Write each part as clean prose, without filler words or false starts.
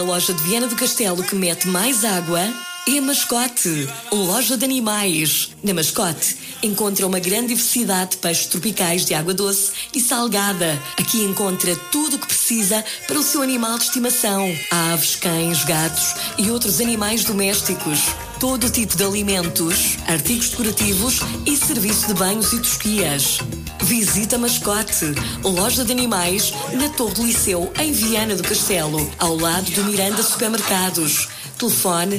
A loja de Viana do Castelo que mete mais água é a Mascote, loja de animais. Na Mascote encontra uma grande diversidade de peixes tropicais de água doce e salgada. Aqui encontra tudo o que precisa para o seu animal de estimação. Aves, cães, gatos e outros animais domésticos. Todo tipo de alimentos, artigos decorativos e serviço de banhos e tosquias. Visita a Mascote, loja de animais, na Torre do Liceu, em Viana do Castelo, ao lado do Miranda Supermercados. Telefone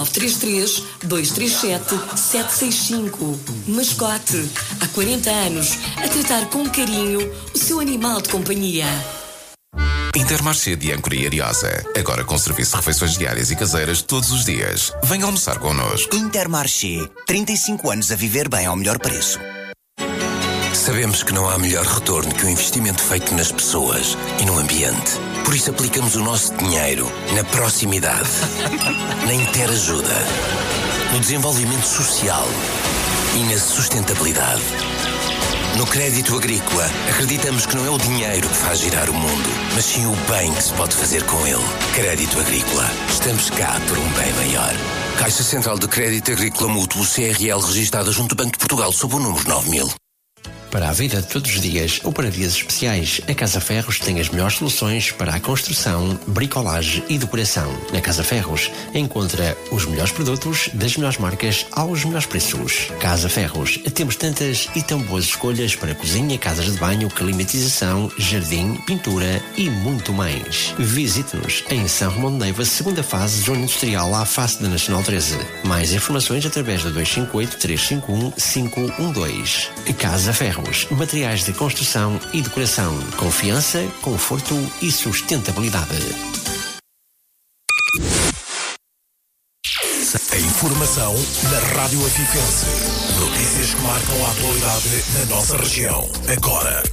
933-237-765. Mascote, há 40 anos, a tratar com carinho o seu animal de companhia. Intermarché de Âncora e Ariosa. Agora com serviço de refeições diárias e caseiras todos os dias. Venha almoçar connosco. Intermarché. 35 anos a viver bem ao melhor preço. Sabemos que não há melhor retorno que o investimento feito nas pessoas e no ambiente. Por isso aplicamos o nosso dinheiro na proximidade, na interajuda, no desenvolvimento social e na sustentabilidade. No crédito agrícola, acreditamos que não é o dinheiro que faz girar o mundo, mas sim o bem que se pode fazer com ele. Crédito agrícola. Estamos cá por um bem maior. Caixa Central de Crédito Agrícola Mútuo CRL, registada junto ao Banco de Portugal sob o número 9000. Para a vida de todos os dias ou para dias especiais, a Casa Ferros tem as melhores soluções para a construção, bricolagem e decoração. Na Casa Ferros encontra os melhores produtos das melhores marcas aos melhores preços. Casa Ferros, temos tantas e tão boas escolhas para cozinha, casas de banho, climatização, jardim, pintura e muito mais. Visite-nos em São Romão de Neiva, segunda fase, zona industrial, à face da Nacional 13. Mais informações através da 258-351-512. Casa Ferros. Materiais de construção e decoração. Confiança, conforto e sustentabilidade. A informação na Rádio Afifense. Notícias que marcam a atualidade na nossa região. Agora.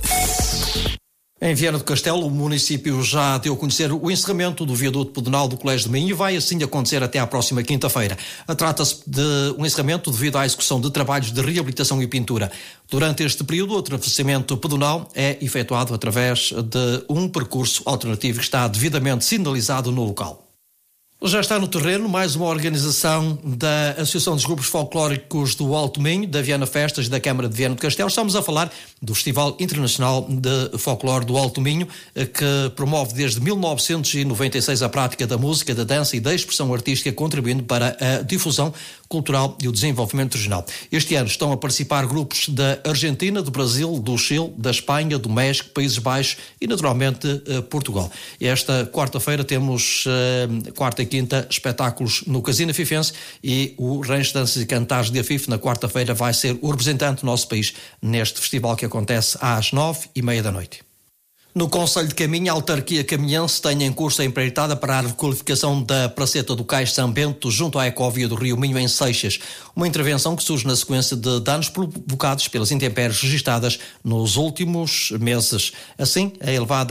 Em Viana do Castelo, o município já deu a conhecer o encerramento do viaduto pedonal do Colégio de Minho e vai assim acontecer até à próxima quinta-feira. Trata-se de um encerramento devido à execução de trabalhos de reabilitação e pintura. Durante este período, o atravessamento pedonal é efetuado através de um percurso alternativo que está devidamente sinalizado no local. Já está no terreno mais uma organização da Associação dos Grupos Folclóricos do Alto Minho, da Viana Festas e da Câmara de Viana do Castelo. Estamos a falar do Festival Internacional de Folclore do Alto Minho, que promove desde 1996 a prática da música, da dança e da expressão artística, contribuindo para a difusão cultural e o desenvolvimento regional. Este ano estão a participar grupos da Argentina, do Brasil, do Chile, da Espanha, do México, Países Baixos e, naturalmente, Portugal. Esta quarta-feira temos quarta e quinta espetáculos no Casino Afifense e o Rancho de Danças e Cantares de Afif na quarta-feira vai ser o representante do nosso país neste festival que acontece às 9:30 da noite. No Concelho de Caminha, a autarquia caminhense tem em curso a empreitada para a requalificação da Praceta do Cais São Bento junto à ecovia do Rio Minho, em Seixas. Uma intervenção que surge na sequência de danos provocados pelas intempéries registadas nos últimos meses. Assim, a elevada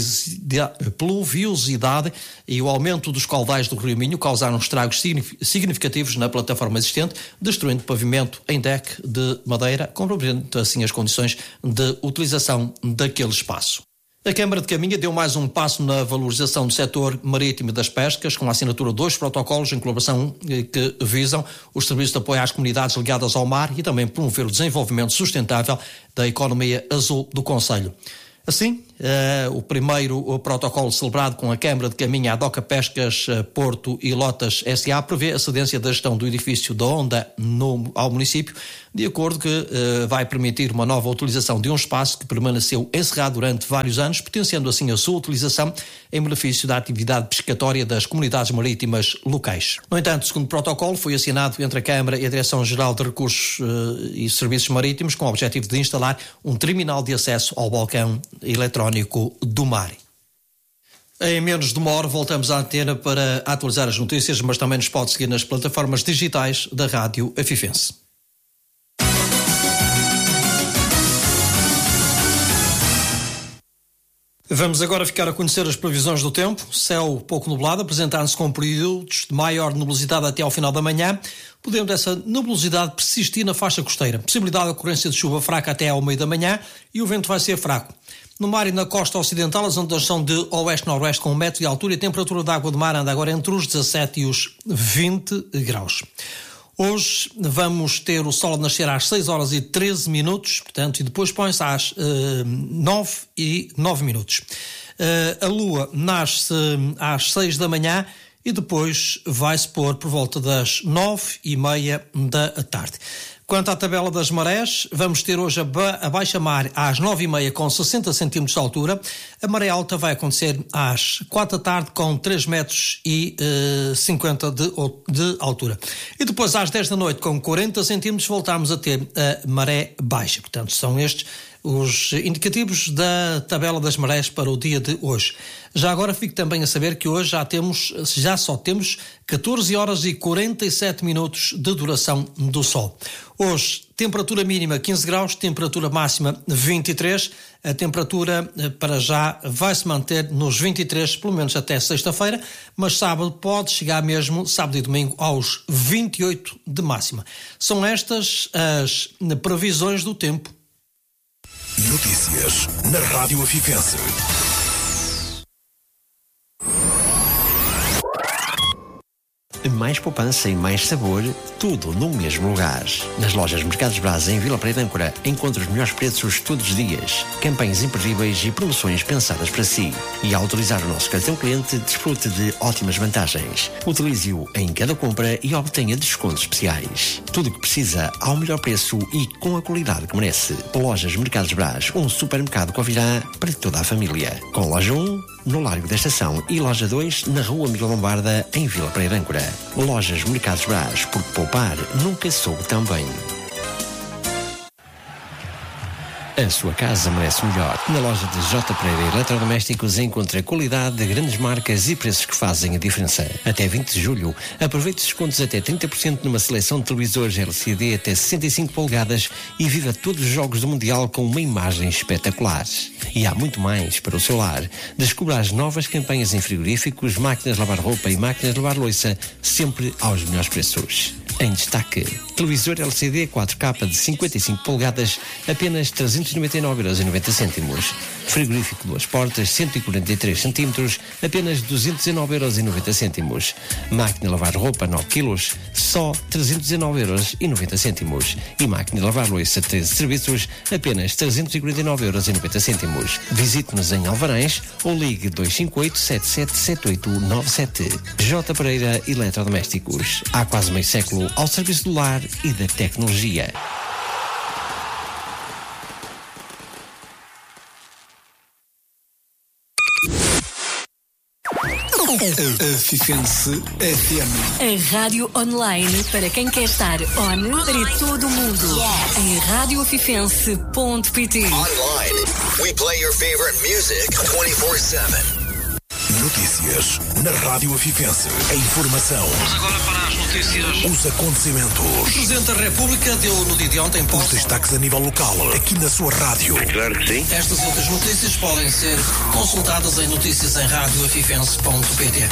pluviosidade e o aumento dos caudais do Rio Minho causaram estragos significativos na plataforma existente, destruindo pavimento em deck de madeira, comprometendo assim as condições de utilização daquele espaço. A Câmara de Caminha deu mais um passo na valorização do setor marítimo e das pescas, com a assinatura de 2 protocolos em colaboração que visam os serviços de apoio às comunidades ligadas ao mar e também promover o desenvolvimento sustentável da economia azul do concelho. Assim, o primeiro protocolo celebrado com a Câmara de Caminha, a Doca Pescas Porto e Lotas S.A. prevê a cedência da gestão do edifício da Onda ao município, de acordo que vai permitir uma nova utilização de um espaço que permaneceu encerrado durante vários anos, potenciando assim a sua utilização em benefício da atividade pescatória das comunidades marítimas locais. No entanto, o segundo protocolo foi assinado entre a Câmara e a Direção-Geral de Recursos e Serviços Marítimos com o objetivo de instalar um terminal de acesso ao balcão eletrónico do mar. Em menos de uma hora voltamos à antena para atualizar as notícias, mas também nos pode seguir nas plataformas digitais da Rádio Afifense. Vamos agora ficar a conhecer as previsões do tempo. Céu pouco nublado, apresentando-se com períodos de maior nebulosidade até ao final da manhã, podendo essa nebulosidade persistir na faixa costeira. Possibilidade de ocorrência de chuva fraca até ao meio da manhã e o vento vai ser fraco. No mar e na costa ocidental, as ondas são de oeste-noroeste com 1 metro de altura e a temperatura da água de mar anda agora entre os 17 e os 20 graus. Hoje vamos ter o sol a nascer às 6 horas e 13 minutos, portanto, e depois põe-se às 9 e 9 minutos. A lua nasce às 6 da manhã e depois vai-se pôr por volta das 9h30 da tarde. Quanto à tabela das marés, vamos ter hoje a baixa mar às 9h30 com 60 centímetros de altura. A maré alta vai acontecer às 4 da tarde com 3 metros e 50 de altura. E depois às 10 da noite com 40 centímetros voltamos a ter a maré baixa. Portanto, são estes os indicativos da tabela das marés para o dia de hoje. Já agora fico também a saber que hoje já só temos 14 horas e 47 minutos de duração do sol. Hoje, temperatura mínima 15 graus, temperatura máxima 23. A temperatura para já vai se manter nos 23, pelo menos até sexta-feira, mas sábado pode chegar mesmo, sábado e domingo, aos 28 de máxima. São estas as previsões do tempo. Notícias na Rádio Afifense. Mais poupança e mais sabor, tudo no mesmo lugar. Nas lojas Mercados Braz em Vila Praia de Âncora, encontra os melhores preços todos os dias, campanhas imperdíveis e promoções pensadas para si. E ao utilizar o nosso cartão cliente, desfrute de ótimas vantagens. Utilize-o em cada compra e obtenha descontos especiais. Tudo o que precisa ao melhor preço e com a qualidade que merece. Lojas Mercados Braz, um supermercado Covirá para toda a família. Com loja 1 no Largo da Estação e loja 2 na Rua Miguel Lombarda, em Vila Praia de Âncora. Lojas Mercados Braz, porque poupar nunca soube tão bem. A sua casa merece melhor. Na loja de J. Pereira Eletrodomésticos encontra qualidade de grandes marcas e preços que fazem a diferença. Até 20 de julho, aproveite descontos até 30% numa seleção de televisores LCD até 65 polegadas e viva todos os jogos do Mundial com uma imagem espetacular. E há muito mais para o seu lar. Descubra as novas campanhas em frigoríficos, máquinas de lavar roupa e máquinas de lavar louça, sempre aos melhores preços. Em destaque, televisor LCD 4K de 55 polegadas, apenas 399,90€. Frigorífico 2 portas, 143 cm, apenas 219,90€. Máquina de lavar roupa 9 kg, só 319,90€. E máquina de lavar louça 13 serviços, apenas 349,90€. Visite-nos em Alvarães ou ligue 258 777897. J. Pereira Eletrodomésticos. Há quase meio século ao serviço do lar e da tecnologia. Afifense FM. A rádio online para quem quer estar on para todo o mundo. Em radioafifense.pt. Online, we play your favorite music 24/7. Notícias na Rádio Afifense. A informação. Vamos agora para as notícias. Os acontecimentos. O Presidente da República deu no dia de ontem Os destaques a nível local. Aqui na sua rádio. Claro que sim. Estas outras notícias podem ser consultadas em noticiasemradioafifense.pt.